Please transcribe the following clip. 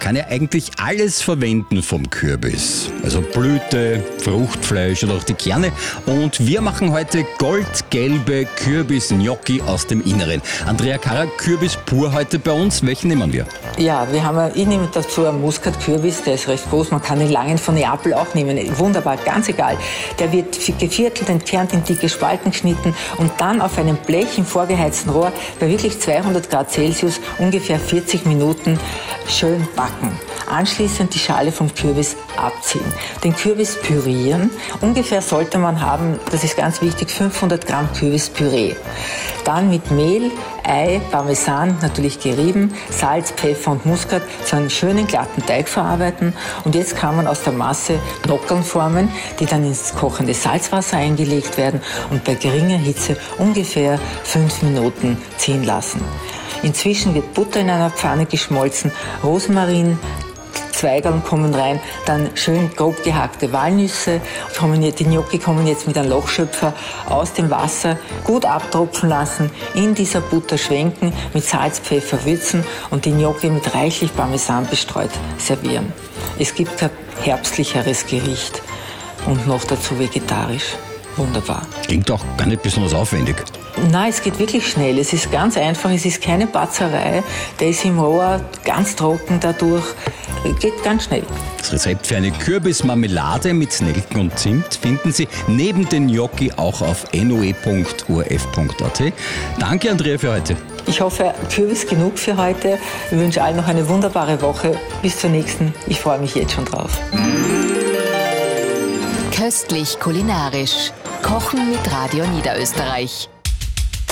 kann ja eigentlich alles verwenden vom Kürbis. Also Blüte, Fruchtfleisch oder auch die Kerne. Und wir machen heute goldgelbe Kürbis-Gnocchi aus dem Inneren. Andrea Karrer, Kürbis pur heute bei uns. Welchen nehmen wir? Ja, ich nehme dazu einen Muskat-Kürbis, der ist recht groß. Man kann den langen von Neapel auch nehmen. Wunderbar, ganz egal. Der wird geviertelt, entkernt, in dicke Spalten geschnitten und dann auf einem Blech im vorgeheizten Rohr bei wirklich 200 Grad Celsius ungefähr 40 Minuten schön backen. Anschließend die Schale vom Kürbis abziehen. Den Kürbis pürieren. Ungefähr sollte man haben, das ist ganz wichtig, 500 Gramm Kürbispüree. Dann mit Mehl, Ei, Parmesan, natürlich gerieben, Salz, Pfeffer und Muskat zu einem schönen glatten Teig verarbeiten. Und jetzt kann man aus der Masse Nockeln formen, die dann ins kochende Salzwasser eingelegt werden und bei geringer Hitze ungefähr 5 Minuten ziehen lassen. Inzwischen wird Butter in einer Pfanne geschmolzen, Rosmarin, Zweigeln kommen rein, dann schön grob gehackte Walnüsse. Die Gnocchi kommen jetzt mit einem Lochschöpfer aus dem Wasser, gut abtropfen lassen, in dieser Butter schwenken, mit Salz, Pfeffer würzen und die Gnocchi mit reichlich Parmesan bestreut servieren. Es gibt kein herbstlicheres Gericht und noch dazu vegetarisch. Wunderbar. Klingt auch gar nicht besonders aufwendig. Nein, es geht wirklich schnell. Es ist ganz einfach, es ist keine Batzerei. Der ist im Rohr ganz trocken dadurch. Geht ganz schnell. Das Rezept für eine Kürbismarmelade mit Nelken und Zimt finden Sie neben den Gnocchi auch auf noe.orf.at. Danke, Andrea, für heute. Ich hoffe, Kürbis genug für heute. Ich wünsche allen noch eine wunderbare Woche. Bis zur nächsten. Ich freue mich jetzt schon drauf. Köstlich kulinarisch. Kochen mit Radio Niederösterreich.